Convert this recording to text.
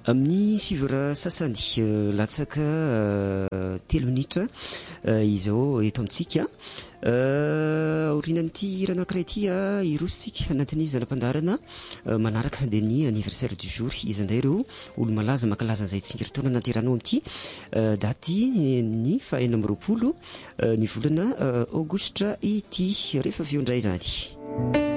Amin'ny sivora sasany latsaka 3 minitra izao eto amintsika orinan'ity ranankiray ity irositsika anatin'ny zanam-pandarana manaraka dia ny anniversaire du jour izy indray ireo olo-malaza mankalaza izay tsingerin-taona nahaterahana amin'ity daty ny 4 ny volana aogositra ity rehefa avy eo indray izany.